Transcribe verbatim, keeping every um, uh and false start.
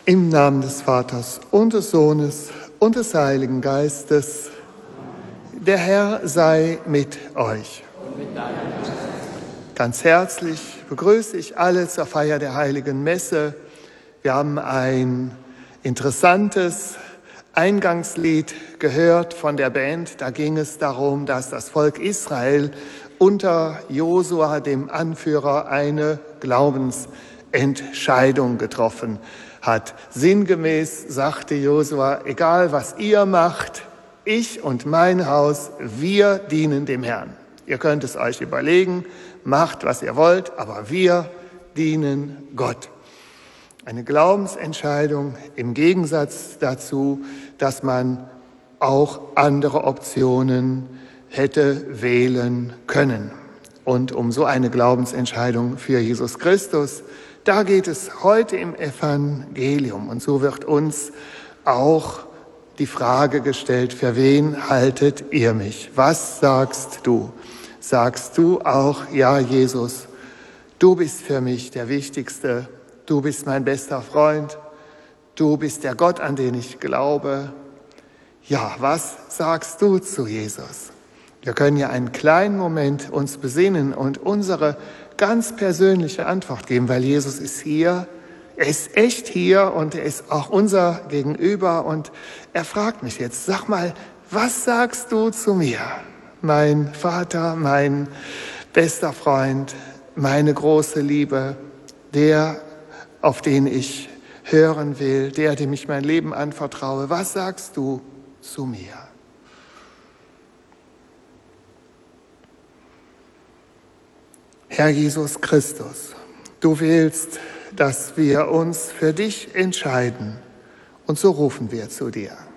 Im Namen des Vaters und des Sohnes und des Heiligen Geistes. Der Herr sei mit euch. Ganz herzlich begrüße ich alle zur Feier der Heiligen Messe. Wir haben ein interessantes Eingangslied gehört von der Band. Da ging es darum, dass das Volk Israel unter Josua, dem Anführer, eine Glaubensentscheidung getroffen hat. Sinngemäß sagte Josua: Egal was ihr macht, ich und mein Haus, wir dienen dem Herrn. Ihr könnt es euch überlegen, macht was ihr wollt, aber wir dienen Gott. Eine Glaubensentscheidung im Gegensatz dazu, dass man auch andere Optionen hätte wählen können. Und um so eine Glaubensentscheidung für Jesus Christus, da geht es heute im Evangelium. Und so wird uns auch die Frage gestellt: Für wen haltet ihr mich? Was sagst du? Sagst du auch: Ja, Jesus, du bist für mich der Wichtigste. Du bist mein bester Freund. Du bist der Gott, an den ich glaube. Ja, was sagst du zu Jesus? Wir können ja einen kleinen Moment uns besinnen und unsere ganz persönliche Antwort geben, weil Jesus ist hier, er ist echt hier und er ist auch unser Gegenüber und er fragt mich jetzt: Sag mal, was sagst du zu mir? Mein Vater, mein bester Freund, meine große Liebe, der, auf den ich hören will, der, dem ich mein Leben anvertraue. Was sagst du zu mir? Herr Jesus Christus, du willst, dass wir uns für dich entscheiden, und so rufen wir zu dir.